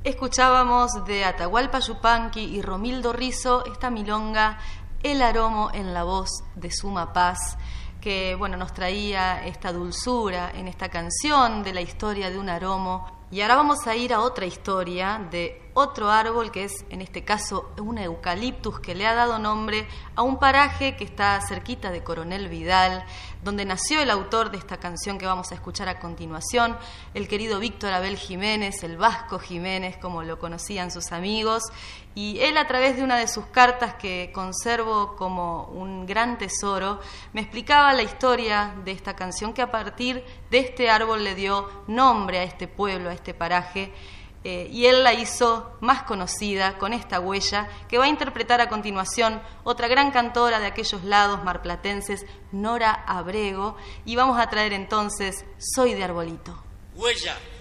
Escuchábamos de Atahualpa Yupanqui y Romildo Rizzo esta milonga El Aromo en la voz de Suma Paz, que nos traía esta dulzura en esta canción de la historia de un aromo. Y ahora vamos a ir a otra historia de otro árbol que es, en este caso, un eucaliptus que le ha dado nombre a un paraje que está cerquita de Coronel Vidal, donde nació el autor de esta canción que vamos a escuchar a continuación, el querido Víctor Abel Jiménez, el Vasco Jiménez, como lo conocían sus amigos, y él, a través de una de sus cartas que conservo como un gran tesoro, me explicaba la historia de esta canción que a partir de este árbol le dio nombre a este pueblo, a este paraje, y él la hizo más conocida con esta huella que va a interpretar a continuación otra gran cantora de aquellos lados marplatenses, Nora Abrego, y vamos a traer entonces Soy de Arbolito. Huella.